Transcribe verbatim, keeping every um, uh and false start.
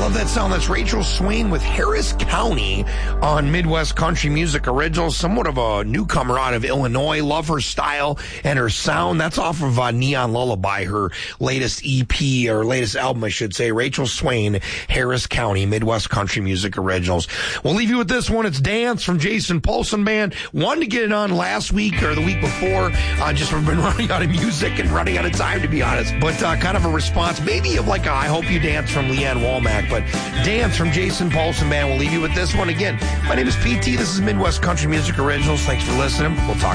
love that sound. That's Rachel Swain with Harris County on Midwest Country Music Originals. Somewhat of a newcomer out of Illinois. Love her style and her sound. That's off of uh, Neon Lullaby, her latest E P, or latest album, I should say. Rachel Swain, Harris County, Midwest Country Music Originals. We'll leave you with this one. It's Dance from Jason Paulson Band. Wanted to get it on last week or the week before. Uh, just we've been running out of music and running out of time, to be honest. But uh, kind of a response, maybe of like a I Hope You Dance from Leanne Womack. But Dance from Jason Paulson Band. We'll leave you with this one again. My name is P T. This is Midwest Country Music Originals. Thanks for listening. We'll talk